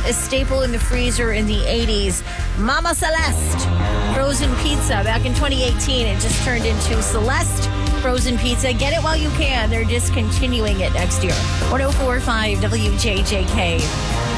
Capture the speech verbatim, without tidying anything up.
a staple in the freezer in the eighties. Mama Celeste frozen pizza. Back in twenty eighteen, it just turned into Celeste frozen pizza. Get it while you can. They're discontinuing it next year. one oh four point five W J J K.